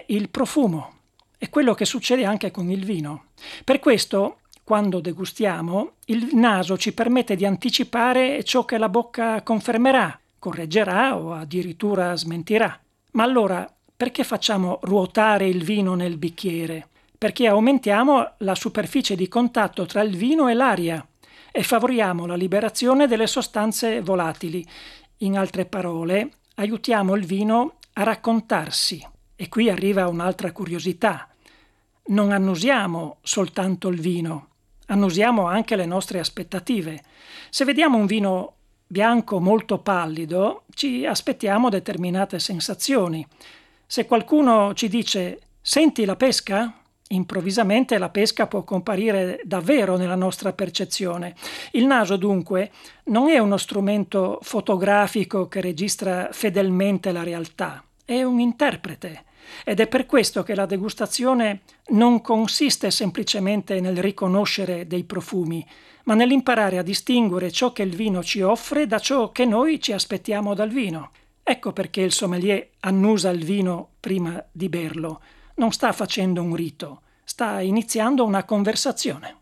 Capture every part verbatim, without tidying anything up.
è il profumo. È quello che succede anche con il vino. Per questo, quando degustiamo, il naso ci permette di anticipare ciò che la bocca confermerà, correggerà o addirittura smentirà. Ma allora, perché facciamo ruotare il vino nel bicchiere? Perché aumentiamo la superficie di contatto tra il vino e l'aria e favoriamo la liberazione delle sostanze volatili. In altre parole, aiutiamo il vino a raccontarsi. E qui arriva un'altra curiosità. Non annusiamo soltanto il vino, annusiamo anche le nostre aspettative. Se vediamo un vino bianco molto pallido, ci aspettiamo determinate sensazioni. Se qualcuno ci dice «Senti la pesca?», improvvisamente la pesca può comparire davvero nella nostra percezione. Il naso, dunque, non è uno strumento fotografico che registra fedelmente la realtà, è un interprete. Ed è per questo che la degustazione non consiste semplicemente nel riconoscere dei profumi, ma nell'imparare a distinguere ciò che il vino ci offre da ciò che noi ci aspettiamo dal vino. Ecco perché il sommelier annusa il vino prima di berlo. Non sta facendo un rito, sta iniziando una conversazione.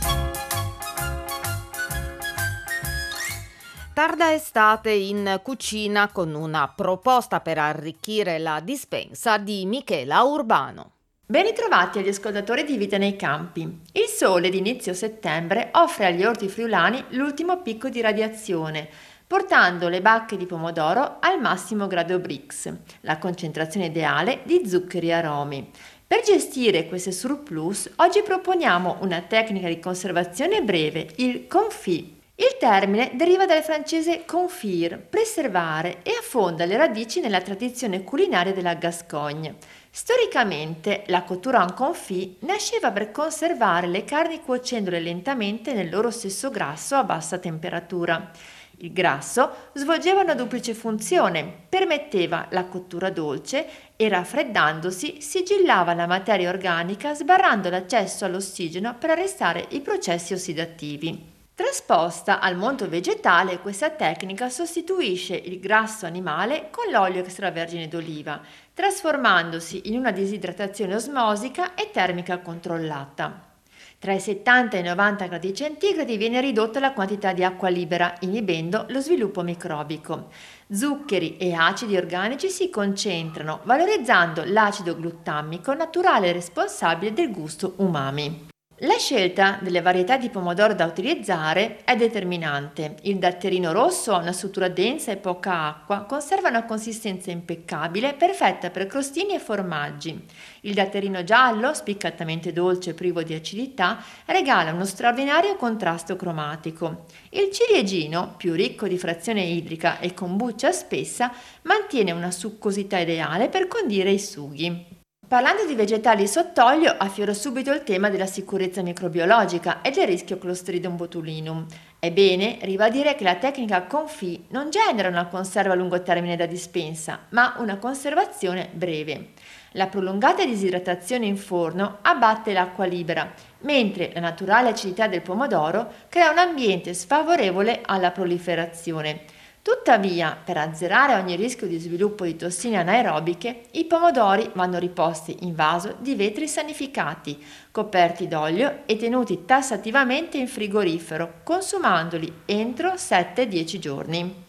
Tarda estate in cucina con una proposta per arricchire la dispensa di Michela Urbano. Ben ritrovati agli ascoltatori di Vita nei Campi. Il sole di inizio settembre offre agli orti friulani l'ultimo picco di radiazione, portando le bacche di pomodoro al massimo grado Brix, la concentrazione ideale di zuccheri e aromi. Per gestire queste surplus, oggi proponiamo una tecnica di conservazione breve, il confit. Il termine deriva dal francese confire, preservare, e affonda le radici nella tradizione culinaria della Gascogne. Storicamente, la cottura en confit nasceva per conservare le carni cuocendole lentamente nel loro stesso grasso a bassa temperatura. Il grasso svolgeva una duplice funzione: permetteva la cottura dolce e, raffreddandosi, sigillava la materia organica sbarrando l'accesso all'ossigeno per arrestare i processi ossidativi. Trasposta al mondo vegetale, questa tecnica sostituisce il grasso animale con l'olio extravergine d'oliva, trasformandosi in una disidratazione osmosica e termica controllata. Tra i settanta e i novanta gradi centigradi viene ridotta la quantità di acqua libera, inibendo lo sviluppo microbico. Zuccheri e acidi organici si concentrano, valorizzando l'acido gluttamico naturale responsabile del gusto umami. La scelta delle varietà di pomodoro da utilizzare è determinante. Il datterino rosso ha una struttura densa e poca acqua, conserva una consistenza impeccabile, perfetta per crostini e formaggi. Il datterino giallo, spiccatamente dolce e privo di acidità, regala uno straordinario contrasto cromatico. Il ciliegino, più ricco di frazione idrica e con buccia spessa, mantiene una succosità ideale per condire i sughi. Parlando di vegetali sott'olio, affiora subito il tema della sicurezza microbiologica e del rischio Clostridium botulinum. È bene ribadire che la tecnica confit non genera una conserva a lungo termine da dispensa, ma una conservazione breve. La prolungata disidratazione in forno abbatte l'acqua libera, mentre la naturale acidità del pomodoro crea un ambiente sfavorevole alla proliferazione. Tuttavia, per azzerare ogni rischio di sviluppo di tossine anaerobiche, i pomodori vanno riposti in vaso di vetri sanificati, coperti d'olio e tenuti tassativamente in frigorifero, consumandoli entro sette dieci giorni.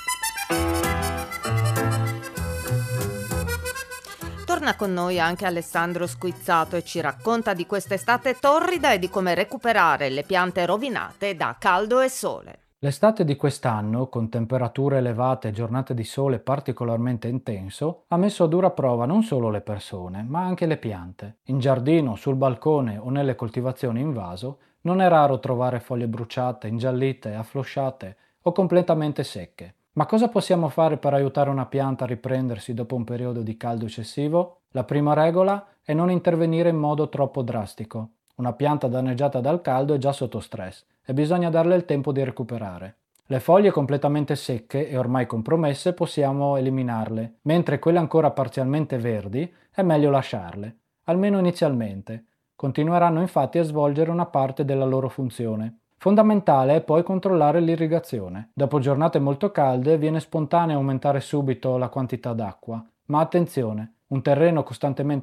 Torna con noi anche Alessandro Squizzato e ci racconta di quest'estate torrida e di come recuperare le piante rovinate da caldo e sole. L'estate di quest'anno, con temperature elevate e giornate di sole particolarmente intenso, ha messo a dura prova non solo le persone, ma anche le piante. In giardino, sul balcone o nelle coltivazioni in vaso, non è raro trovare foglie bruciate, ingiallite, afflosciate o completamente secche. Ma cosa possiamo fare per aiutare una pianta a riprendersi dopo un periodo di caldo eccessivo? La prima regola è non intervenire in modo troppo drastico. Una pianta danneggiata dal caldo è già sotto stress e bisogna darle il tempo di recuperare. Le foglie completamente secche e ormai compromesse possiamo eliminarle, mentre quelle ancora parzialmente verdi è meglio lasciarle, almeno inizialmente. Continueranno infatti a svolgere una parte della loro funzione. Fondamentale è poi controllare l'irrigazione. Dopo giornate molto calde viene spontaneo aumentare subito la quantità d'acqua, ma attenzione, un terreno costantemente